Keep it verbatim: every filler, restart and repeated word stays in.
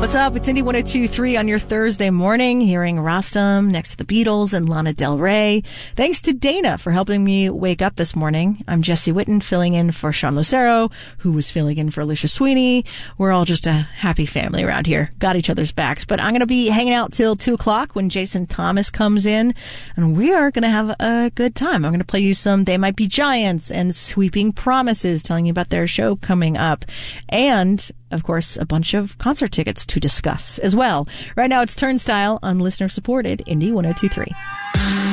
What's up? It's Indie one oh two point three on your Thursday morning, hearing Rostam next to the Beatles and Lana Del Rey. Thanks to Dana for helping me wake up this morning. I'm Jesse Whitten, filling in for Sean Lucero, who was filling in for Alicia Sweeney. We're all just a happy family around here. Got each other's backs. But I'm going to be hanging out till two o'clock when Jason Thomas comes in, and we are going to have a good time. I'm going to play you some They Might Be Giants and Sweeping Promises, telling you about their show coming up. And of course, a bunch of concert tickets to discuss as well. Right now, it's Turnstile on listener-supported Indie one oh two point three.